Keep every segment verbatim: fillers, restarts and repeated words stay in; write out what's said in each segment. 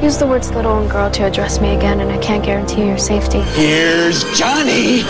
use the words little and girl to address me again, and I can't guarantee your safety. Here's Johnny!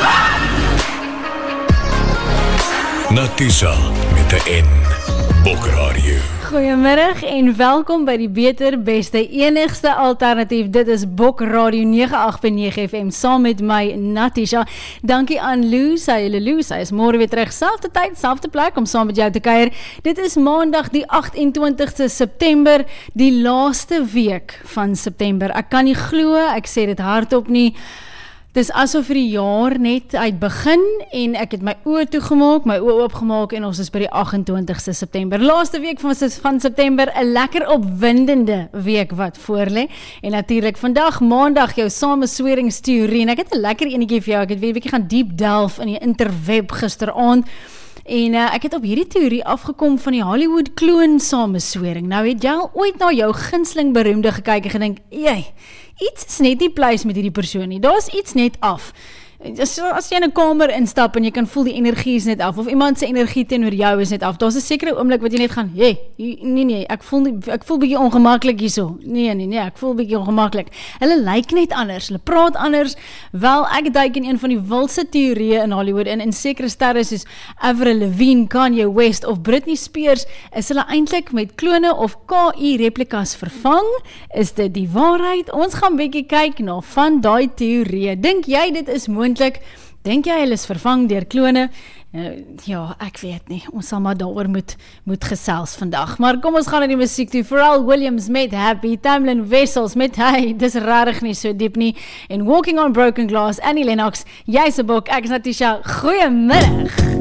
Natisha met de N. Bokradio. Goeiemiddag en welkom by die beter, beste, enigste alternatief. Dit is Bok Radio nege agt punt nege F M saam met my Natisha. Dankie aan Lou, sy hele Lou, sy is môre weer terug, selfde tyd, selfde plek om saam met jou te kuier. Dit is maandag die agt-en-twintigste September, die laaste week van September. Ek kan nie glo, ek sê dit hardop nie. Dis asof vir die jaar net uit begin en ek het my oë toegemaak, my oë oopgemaak en ons is by die agt-en-twintigste September. Laaste week van, van September, 'n lekker opwindende week wat voorlê. En natuurlik vandag, maandag, jou samesweringsteorie. En ek het 'n lekker enetjie vir jou, ek het weer 'n bietjie gaan diep delf in die interweb gisteraand. En uh, ek het op hierdie teorie afgekom van die Hollywood kloon sameswering. Nou het jy al ooit na jou gunsteling beroemde gekyk en gedink, jy, iets is net nie pleis met hierdie persoon nie, daar is iets net af. As, as jy in 'n kamer instap en jy kan voel die energie is net af, of iemand se energie teenoor jou is net af, daar is 'n sekere oomblik wat jy net gaan, hey, nee nee, ek voel nie, ek voel bietjie ongemaklik hierso, nee nee nee, ek voel bietjie ongemaklik, hulle lyk net anders, hulle praat anders. Wel, ek duik in een van die wildste teorieë in Hollywood, en in sekere sterre soos Avril Lavigne, Kanye West of Britney Spears, is hulle eintlik met klone of K I replikas vervang. Is dit die waarheid? Ons gaan bietjie kyk na van daai teorieë. Dink jy dit is moontlik? Dink jy hulle is vervang deur klone? Uh, ja, ek weet nie. Ons sal maar daaroor moet, moet gesels vandag. Maar kom ons gaan na die musiek toe. Pharrell Williams met Happy, Tamlin Wessels met Hey, dis rarig nie so diep nie. En Walking on Broken Glass, Annie Lennox, jy's 'n bok, ek is Natisha. Goeiemiddag.